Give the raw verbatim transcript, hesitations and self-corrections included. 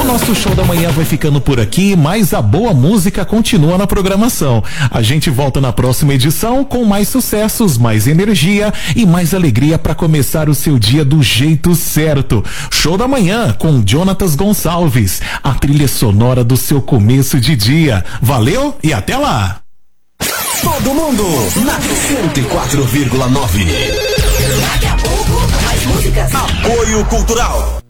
nosso show da manhã vai ficando por aqui, mas a boa música continua na programação. A gente volta na próxima edição com mais sucessos, mais energia e mais alegria para começar o seu dia do jeito certo. Show da manhã com Jonatas Gonçalves, a trilha sonora do seu começo de dia. Valeu e até lá! Todo mundo na cento e quatro vírgula nove. Daqui a pouco, mais músicas. Apoio Cultural.